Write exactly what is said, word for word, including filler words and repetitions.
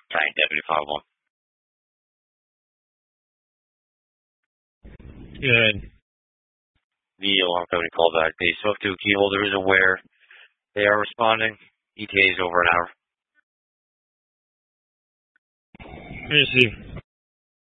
Tank Deputy five one. Good. The alarm company called back. The Swift two key holder is aware. They are responding. E T A is over an hour. Let me see.